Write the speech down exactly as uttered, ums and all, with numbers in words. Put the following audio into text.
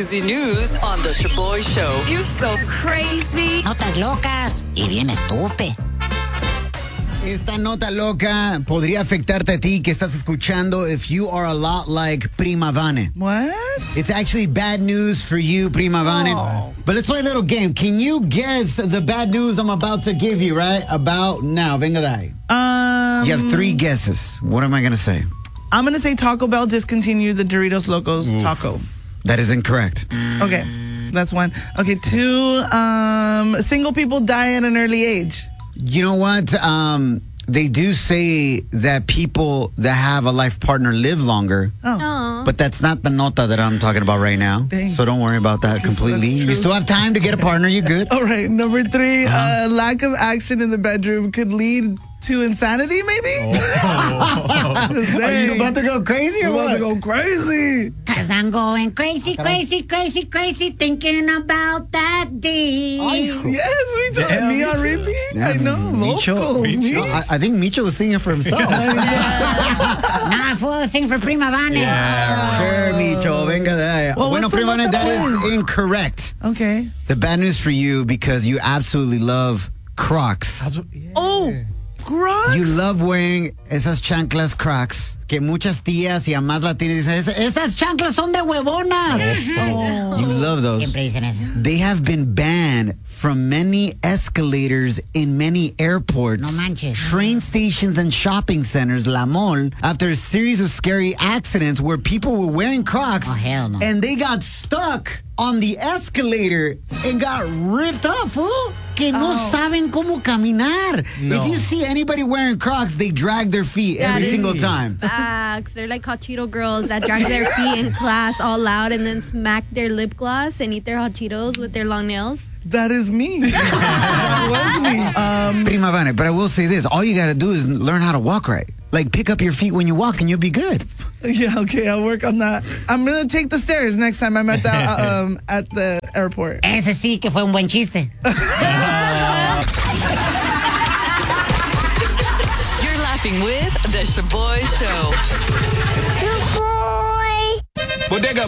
crazy news on The Shaboy Show. You so crazy. Notas locas y bien estúpido. Esta nota loca podría afectarte a ti que estás escuchando if you are a lot like Prima Vane. What? It's actually bad news for you, Prima Vane. Oh. But let's play a little game. Can you guess the bad news I'm about to give you, right? About now. Venga de ahí. Um, You have three guesses. What am I going to say? I'm going to say Taco Bell discontinued the Doritos Locos Oof. taco. That is incorrect. Okay, that's one. Okay, two, um, single people die at an early age. You know what? Um, they do say that people that have a life partner live longer. Oh. But that's not the nota that I'm talking about right now. Dang. So don't worry about that Okay, so completely. that's true. You still have time to get a partner. You're good. All right, number three, Uh-huh. uh, lack of action in the bedroom could lead to insanity, maybe? Are you about to go crazy or I'm about what? to go crazy. Cause I'm going crazy, crazy, crazy, crazy, thinking about that day. Yes, we told me on repeat. Yeah, I know, Micho, vocals, Micho. me. I, I think Micho was singing for himself. Nah, fool, sing for Prima Vane. Sure, Micho. Venga de ahí. Well, Bueno, what's the Prima Vane, nota that is pues? incorrect. Okay. The bad news for you, because you absolutely love Crocs. Oh, Crocs? You love wearing esas chanclas Crocs que muchas tías y amás latinas dicen, "Es- esas chanclas son de huevonas." Oh. You love those. Siempre dicen eso. They have been banned from many escalators in many airports, No manches. train stations, and shopping centers, La Mall, after a series of scary accidents where people were wearing Crocs Oh, hell no. and they got stuck on the escalator and got ripped up, fool. Que no Oh. saben cómo caminar. If you see anybody wearing Crocs, they drag their feet That every is- single time. Facts. They're like hot Cheeto girls that drag their feet in class all loud and then smack their lip gloss and eat their hot Cheetos with their long nails. That is me. That was me. Um, Prima Vane, but I will say this. All you got to do is learn how to walk right. Like, pick up your feet when you walk and you'll be good. yeah, okay, I'll work on that. I'm going to take the stairs next time I'm at the, uh, um, at the airport. Ese sí que fue un buen chiste. You're laughing with The Shaboy Show. Boy. Bodega